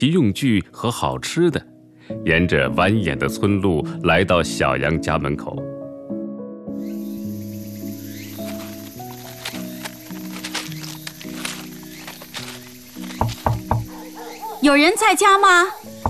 用具和好吃的，沿着蜿蜒的村路来到小杨家门口。 有人在家吗？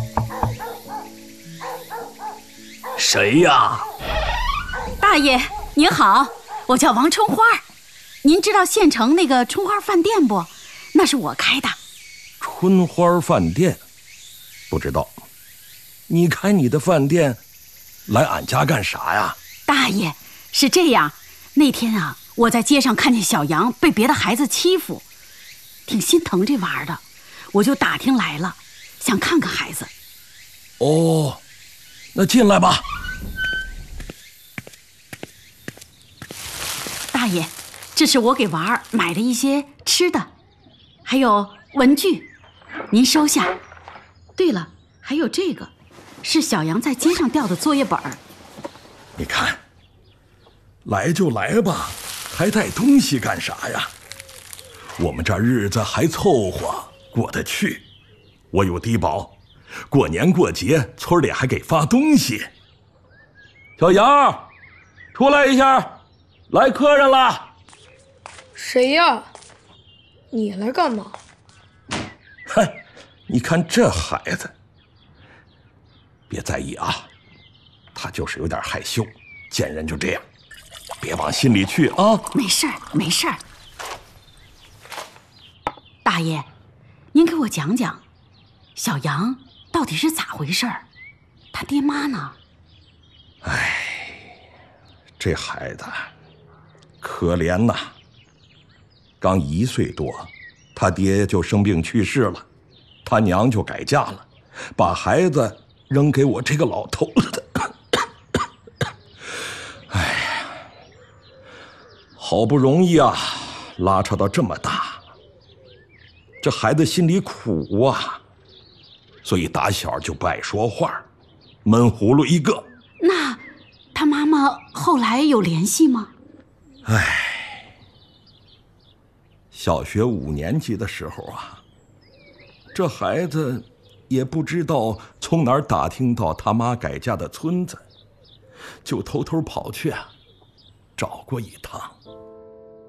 谁呀？ 大爷您好，我叫王春花。您知道县城那个春花饭店不？那是我开的。 春花饭店？不知道。你开你的饭店来俺家干啥呀？ 大爷，是这样，那天啊，我在街上看见小杨被别的孩子欺负，挺心疼这娃儿的，我就打听来了，想看看孩子。 哦，那进来吧。 大爷，这是我给娃儿买的一些吃的，还有文具，您收下。对了，还有这个，是小杨在街上掉的作业本。 你看，来就来吧，还带东西干啥呀？我们这日子还凑合过得去，我有低保，过年过节村里还给发东西。小杨，出来一下，来客人了。 谁呀？你来干嘛？ 哼，你看这孩子，别在意啊，他就是有点害羞，见人就这样，别往心里去啊。 没事儿，没事儿。大爷，您给我讲讲，小杨到底是咋回事儿？他爹妈呢？ 哎，这孩子可怜呐，刚1岁多，他爹就生病去世了，他娘就改嫁了，把孩子扔给我这个老头子。哎呀，好不容易啊，拉扯到这么大，这孩子心里苦啊，所以打小就不爱说话，闷葫芦一个。 那他妈妈后来有联系吗？ 哎，小学5年级的时候啊，这孩子也不知道从哪儿打听到他妈改嫁的村子，就偷偷跑去啊，找过一趟。